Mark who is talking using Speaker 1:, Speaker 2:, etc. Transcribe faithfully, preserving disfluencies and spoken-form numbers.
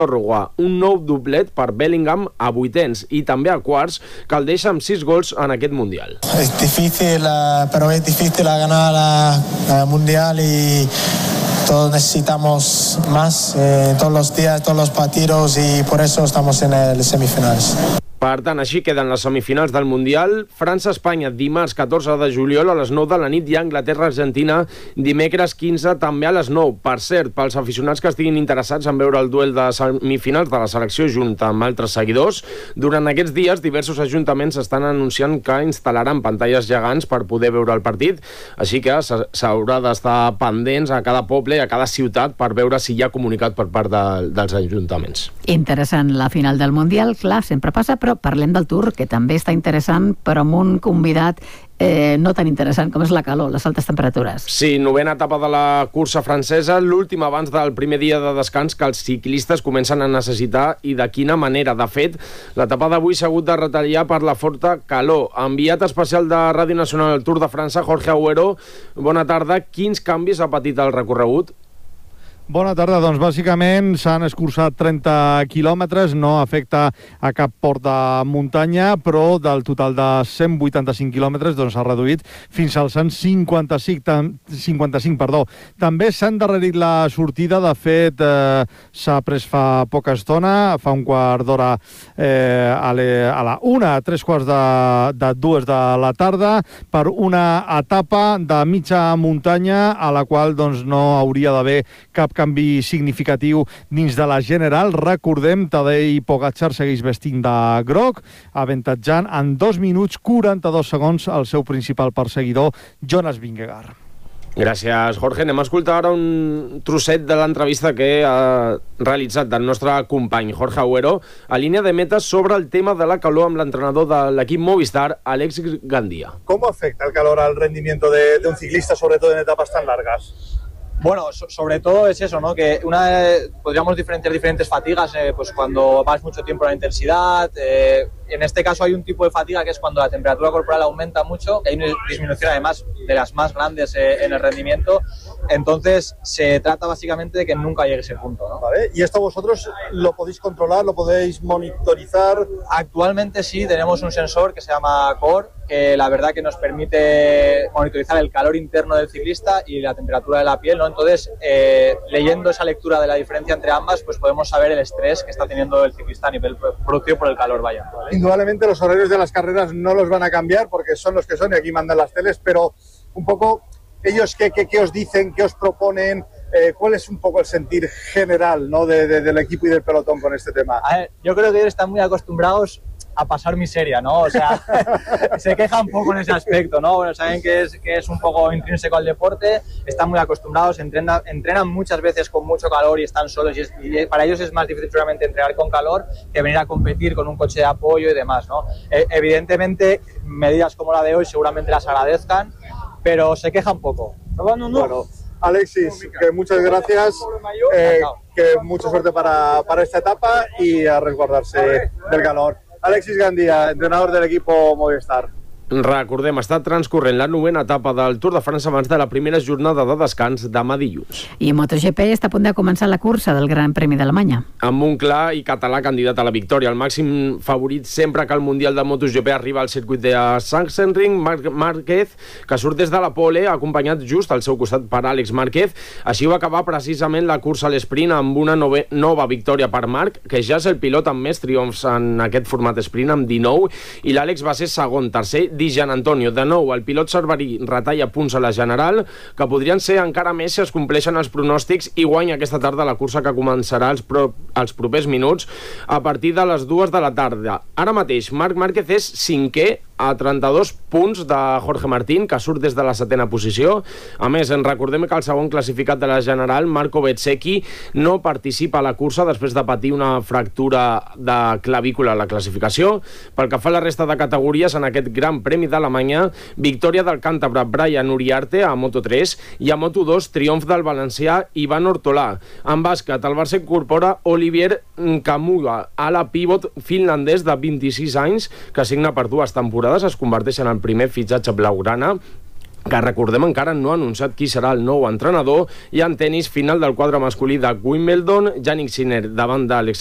Speaker 1: pròrroga, un nou doblet per Bellingham a vuitens i també a quarts, que el deixa amb sis gols en aquest Mundial.
Speaker 2: Es difícil, pero es difícil ganar el Mundial y todos necesitamos más eh, todos los días, todos los partidos y por eso estamos en el semifinales.
Speaker 1: Per tant, així queden les semifinals del Mundial. França-Espanya, dimarts catorze de juliol a les nou de la nit, i Anglaterra-Argentina dimecres quinze, també a les nou. Per cert, pels aficionats que estiguin interessats en veure el duel de semifinals de la selecció junta amb altres seguidors, durant aquests dies diversos ajuntaments estan anunciant que instal·laran pantalles gegants per poder veure el partit, així que s'haurà d'estar pendents a cada poble i a cada ciutat per veure si hi ha comunicat per part de, dels ajuntaments.
Speaker 3: Interessant la final del Mundial, clar, sempre passa, però parlem del Tour, que també està interessant, però amb un convidat eh, no tan interessant com és la calor, les altes temperatures.
Speaker 1: Sí, novena etapa de la cursa francesa, l'última abans del primer dia de descans que els ciclistes comencen a necessitar, i de quina manera. De fet, l'etapa d'avui s'ha hagut de retallar per la forta calor. Enviat especial de Ràdio Nacional al Tour de França, Jorge Agüero, bona tarda. Quins canvis ha patit el recorregut?
Speaker 4: Bona tarda, doncs bàsicament s'han escurçat trenta quilòmetres, no afecta a cap port de muntanya, però del total de cent vuitanta-cinc quilòmetres doncs s'ha reduït fins als cent cinquanta-cinc, cinquanta-cinc, perdó. També s'ha endarrerit la sortida, de fet eh, s'ha pres fa poca estona, fa un quart d'hora eh, a, le, a la una, a tres quarts de, de dues de la tarda, per una etapa de mitja muntanya a la qual doncs no hauria d'haver cap canvi significatiu dins de la general. Recordem, Tadej Pogačar segueix vestint de groc, avantatjant en dos minuts quaranta-dos segons el seu principal perseguidor, Jonas Vingegaard.
Speaker 1: Gràcies, Jorge. Anem a escoltar ara un trosset de l'entrevista que ha realitzat del nostre company Jorge Agüero a línia de meta sobre el tema de la calor amb l'entrenador de l'equip Movistar, Aleix Gandia.
Speaker 5: ¿Cómo afecta el calor al rendimiento de, de un ciclista, sobre todo en etapas tan largas?
Speaker 6: Bueno, so, sobre todo es eso, ¿no? Que una podríamos diferenciar diferentes fatigas, eh, pues cuando vas mucho tiempo en la intensidad. Eh, en este caso hay un tipo de fatiga que es cuando la temperatura corporal aumenta mucho, hay una disminución además de las más grandes eh, en el rendimiento. Entonces se trata básicamente de que nunca llegue a ese punto, ¿no?
Speaker 5: Vale. ¿Y esto vosotros lo podéis controlar, lo podéis monitorizar?
Speaker 6: Actualmente sí, tenemos un sensor que se llama Core, que la verdad que nos permite monitorizar el calor interno del ciclista y la temperatura de la piel, ¿no? Entonces, eh, leyendo esa lectura de la diferencia entre ambas, pues podemos saber el estrés que está teniendo el ciclista a nivel producido por el calor, vaya. ¿Vale?
Speaker 5: Indudablemente los horarios de las carreras no los van a cambiar porque son los que son y aquí mandan las teles, pero un poco ellos qué, qué, qué os dicen, qué os proponen, eh, cuál es un poco el sentir general, ¿no? de, de, del equipo y del pelotón con este tema.
Speaker 6: A ver, yo creo que ellos están muy acostumbrados a pasar miseria, ¿no? O sea, se quejan un poco en ese aspecto, ¿no? Bueno, saben que es, que es un poco intrínseco al deporte, están muy acostumbrados, entrenan, entrenan muchas veces con mucho calor y están solos, y, es, y para ellos es más difícil seguramente entrenar con calor que venir a competir con un coche de apoyo y demás, ¿no? Eh, evidentemente, medidas como la de hoy seguramente las agradezcan, pero se queja un poco.
Speaker 5: No, no, no. Bueno, Alexis, que muchas gracias, eh, que mucha suerte para, para esta etapa y a resguardarse del calor. Aleix Gandia, entrenador del equipo Movistar.
Speaker 1: Recordem, està transcorrent la novena etapa del Tour de França abans de la primera jornada de descans demà dilluns.
Speaker 3: I MotoGP està a punt de començar la cursa del Gran Premi d'Alemanya.
Speaker 1: Amb un clar i català candidat a la victòria. El màxim favorit sempre que el Mundial de MotoGP arriba al circuit de Sachsenring, Marc Márquez, que surt des de la pole, acompanyat just al seu costat per Àlex Márquez. Així va acabar precisament la cursa a l'esprint amb una nove, nova victòria per Marc, que ja és el pilot amb més triomfs en aquest format sprint, amb dinou, i l'Àlex va ser segon, tercer, Di Gian Antonio. De nou, el pilot cerverí retalla punts a la general, que podrien ser encara més si es compleixen els pronòstics, i guanya aquesta tarda la cursa, que començarà els, pro, els propers minuts a partir de les dues de la tarda. Ara mateix, Marc Márquez és cinquè a trenta-dos punts de Jorge Martín, que surt des de la setena posició. A més, en recordem que el segon classificat de la general, Marco Bezzecchi, no participa a la cursa després de patir una fractura de clavícula a la classificació. Pel que fa a la resta de categories, en aquest Gran Premi d'Alemanya, victòria del càntabre Brian Uriarte a Moto tres, i a Moto dos, triomf del valencià Ivan Ortolà. En bàsquet, el Barça incorpora Olivier Kamuga, ala pivot finlandès de vint-i-sis anys, que signa per dues temporades, es converteix en el primer fitxatge blaugrana que recordem encara no ha anunciat qui serà el nou entrenador. I en tenis, final del quadre masculí de Wimbledon, Jannik Sinner davant d'Alex